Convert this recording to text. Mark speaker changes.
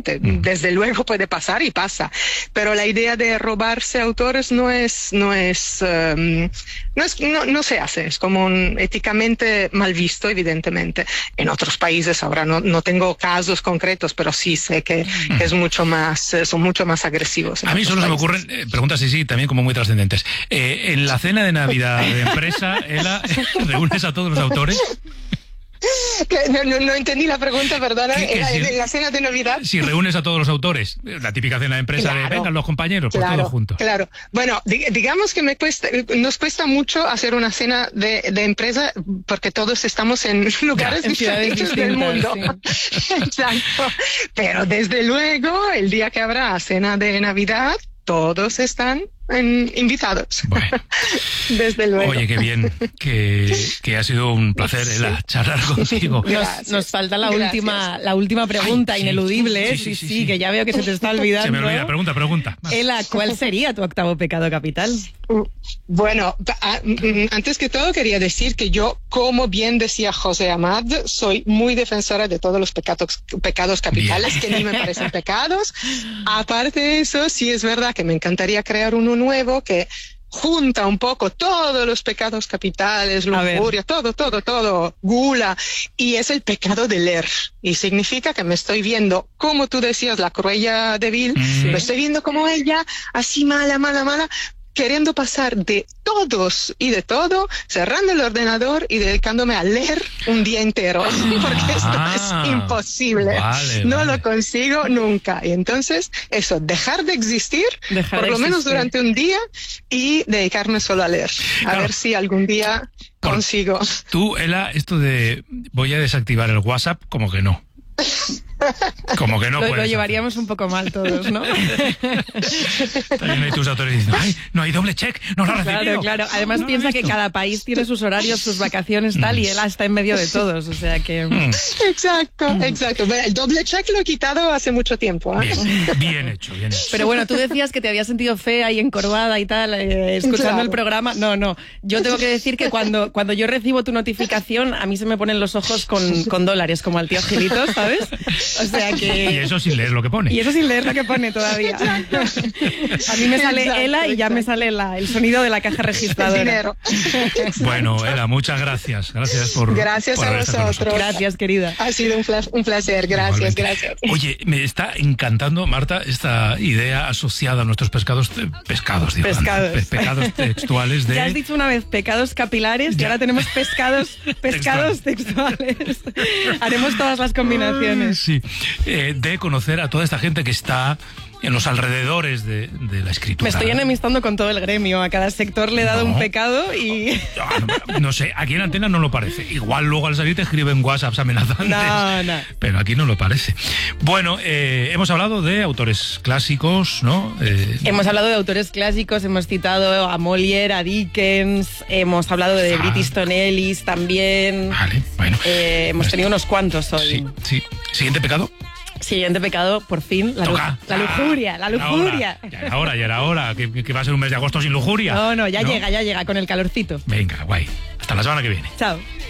Speaker 1: interesante. Desde luego puede pasar y pasa, pero la idea de robarse autores no se hace, es como éticamente mal visto, evidentemente. En otros países ahora no tengo casos concretos, pero sí sé que es mucho más, son mucho más agresivos.
Speaker 2: A mí solo se me ocurren preguntas sí, también como muy trascendentes. En la cena de Navidad de empresa, Ela, ¿reúnes a todos los autores?
Speaker 1: No entendí la pregunta, perdona. En la cena de Navidad.
Speaker 2: Si reúnes a todos los autores, la típica cena de empresa, claro, de vengan los compañeros, pues todos juntos. Claro.
Speaker 1: Bueno, digamos que nos cuesta mucho hacer una cena de empresa porque todos estamos en lugares distintos del mundo. Sí. Exacto. Pero desde luego, el día que habrá cena de Navidad, todos están invitados. Bueno. Desde luego.
Speaker 2: Oye, qué bien, que ha sido un placer charlar contigo.
Speaker 3: Nos falta la última pregunta, ineludible. Sí, que ya veo que se te está olvidando.
Speaker 2: Se me olvida, pregunta.
Speaker 3: Ela, ¿cuál sería tu octavo pecado capital?
Speaker 1: Bueno, antes que todo quería decir que yo, como bien decía José Amad, soy muy defensora de todos los pecados capitales, que ni me parecen pecados. Aparte de eso, sí es verdad que me encantaría crear uno nuevo que junta un poco todos los pecados capitales, lujuria, todo, gula, y es el pecado de leer. Y significa que me estoy viendo, como tú decías, la Cruella de Vil, me estoy viendo como ella, así mala, queriendo pasar de todos y de todo, cerrando el ordenador y dedicándome a leer un día entero, porque esto es imposible. No lo consigo nunca. Y entonces, eso, dejar de existir, por lo menos durante un día, y dedicarme solo a leer. A ver si algún día consigo.
Speaker 2: Tú, Ela, esto de voy a desactivar el WhatsApp, como que no. Como que no
Speaker 3: lo llevaríamos un poco mal todos, ¿no?
Speaker 2: También hay tus autores diciendo, ¡ay, no hay doble check! ¡No lo he recibido!
Speaker 3: Claro. Además piensa que cada país tiene sus horarios, sus vacaciones, tal, y él está en medio de todos, o sea que...
Speaker 1: Exacto. Bueno, el doble check lo he quitado hace mucho tiempo.
Speaker 2: Bien hecho.
Speaker 3: Pero bueno, tú decías que te habías sentido fea y encorvada y tal, escuchando el programa. No. Yo tengo que decir que cuando yo recibo tu notificación, a mí se me ponen los ojos con dólares, como al tío Gilito, ¿sabes? O sea que...
Speaker 2: Y eso sin leer lo que pone.
Speaker 3: Todavía. A mí me sale Ela y ya me sale el sonido de la caja registradora.
Speaker 1: Dinero.
Speaker 2: Bueno, Ela, muchas gracias. Gracias por
Speaker 1: a vosotros.
Speaker 3: Gracias, querida.
Speaker 1: Ha sido un placer. Gracias.
Speaker 2: Oye, me está encantando, Marta, esta idea asociada a nuestros pecados textuales de...
Speaker 3: Ya has dicho una vez pecados capilares y ahora tenemos pescados textuales. Haremos todas las combinaciones.
Speaker 2: Sí, de conocer a toda esta gente que está en los alrededores de la escritura.
Speaker 3: Me estoy enemistando con todo el gremio. A cada sector le he dado un pecado y...
Speaker 2: No sé, aquí en Antena no lo parece. Igual luego al salir te escriben WhatsApps amenazantes.
Speaker 3: No.
Speaker 2: Pero aquí no lo parece. Bueno, hemos hablado de autores clásicos, ¿no?
Speaker 3: Hemos hablado de autores clásicos, hemos citado a Molière, a Dickens, hemos hablado de Bret Easton Ellis también.
Speaker 2: Vale, bueno.
Speaker 3: Hemos tenido unos cuantos hoy.
Speaker 2: Sí. ¿Siguiente pecado?
Speaker 3: Siguiente pecado, por fin, la lujuria.
Speaker 2: Ya era hora, que va a ser un mes de agosto sin lujuria.
Speaker 3: No, ya llega con el calorcito.
Speaker 2: Venga, guay. Hasta la semana que viene.
Speaker 3: Chao.